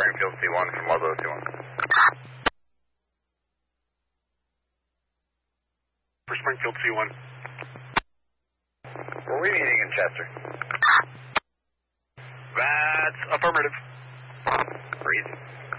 Springfield C1 from Ludlow C1. For Springfield C1. Were we meeting in Chester? That's affirmative. Breathe.